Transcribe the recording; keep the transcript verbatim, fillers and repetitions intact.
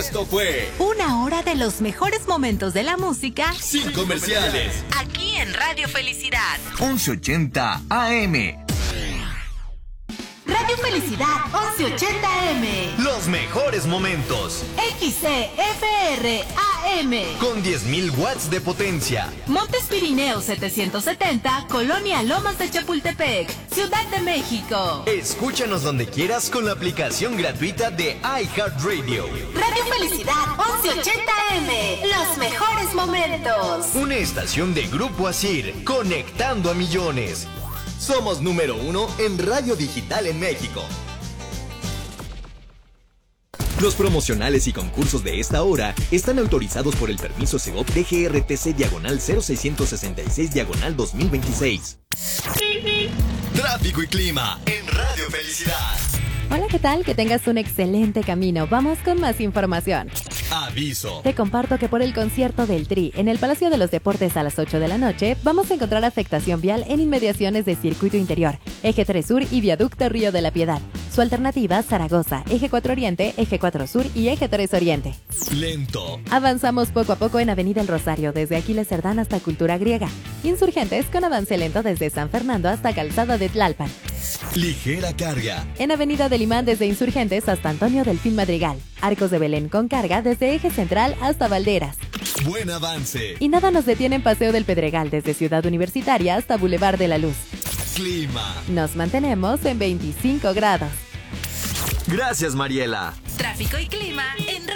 Esto fue una hora de los mejores momentos de la música sin comerciales. Aquí en Radio Felicidad. once ochenta A M. Radio Felicidad once ochenta A M. Los mejores momentos. X C F R A M. Con diez mil watts de potencia. Montes Pirineos setecientos setenta, Colonia Lomas de Chapultepec, Ciudad de México. Escúchanos donde quieras con la aplicación gratuita de iHeartRadio. Radio Felicidad once ochenta A M. Los mejores momentos. Una estación de Grupo Asir, conectando a millones. Somos número uno en radio digital en México. Los promocionales y concursos de esta hora están autorizados por el permiso Segov D G R T C diagonal cero seiscientos sesenta y seis diagonal dos mil veintiséis. Tráfico y clima en Radio Felicidad. Hola, ¿qué tal? Que tengas un excelente camino. Vamos con más información. Aviso. Te comparto que por el concierto del Tri en el Palacio de los Deportes a las ocho de la noche, vamos a encontrar afectación vial en inmediaciones de Circuito Interior, Eje tres Sur y Viaducto Río de la Piedad. Su alternativa, Zaragoza, Eje cuatro Oriente, Eje cuatro Sur y Eje tres Oriente. Lento. Avanzamos poco a poco en Avenida El Rosario, desde Aquiles Cerdán hasta Cultura Griega. Insurgentes con avance lento desde San Fernando hasta Calzada de Tlalpan. Ligera carga. En Avenida del Imán desde Insurgentes hasta Antonio Delfín Madrigal. Arcos de Belén con carga desde Eje Central hasta Valderas. Buen avance. Y nada nos detiene en Paseo del Pedregal desde Ciudad Universitaria hasta Boulevard de la Luz. Clima. Nos mantenemos en veinticinco grados. Gracias, Mariela. Tráfico y clima en